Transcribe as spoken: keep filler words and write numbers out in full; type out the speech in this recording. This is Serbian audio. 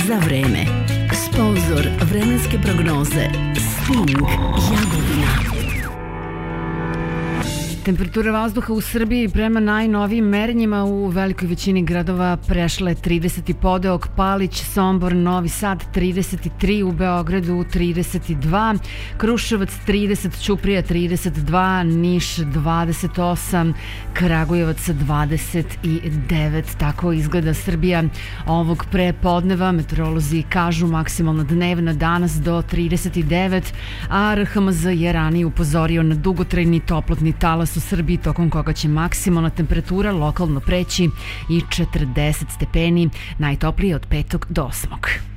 za vreme. Sponzor vremenske prognoze Sting Jagodina. Temperatura vazduha u Srbiji prema najnovijim merenjima u velikoj većini gradova prešla je trideset i Podeok, Palić, Sombor, Novi Sad trideset tri, u Beogradu trideset dva, Kruševac trideset, Ćuprija trideset dva, Niš dvadeset osam, Kragujevac dvadeset devet. Tako izgleda Srbija ovog prepodneva. Meteorolozi kažu maksimalna dnevna danas do trideset devet, a R H M Z je ranije upozorio na dugotrajni toplotni talas u Srbiji, tokom koga će maksimalna temperatura lokalno preći i četrdeset stepeni, najtoplije od petog do osmog